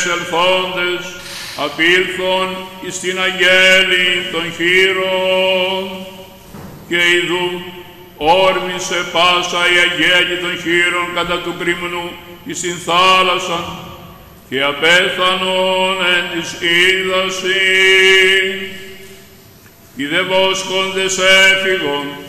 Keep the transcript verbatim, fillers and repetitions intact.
ελθόντες απήλθον εις την αγέλη των χείρων, και ειδού όρμησε πάσα η αγέλη των χείρων κατά του κρυμνού εις την θάλασσαν, και απέθανον εν της ύδαση. Οι δε βόσκοντες έφυγον